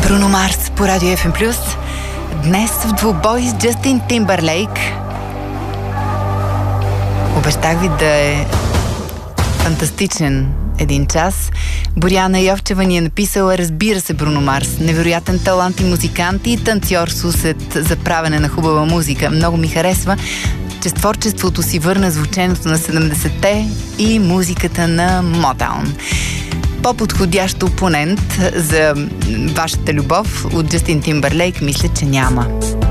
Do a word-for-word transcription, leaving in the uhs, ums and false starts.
Бруно Марс по Радио Еф Ем Плюс. Днес в двубой с Джастин Тимбърлейк. Обещах ви да е фантастичен един час. Боряна Йовчева ни е написала: разбира се, Бруно Марс, невероятен талант и музикант и танцор с усет за правене на хубава музика. Много ми харесва, че с творчеството си върна звученото на седемдесетте и музиката на Мотаун. По-подходящ опонент за вашата любов от Джастин Тимбърлейк мисля, че няма.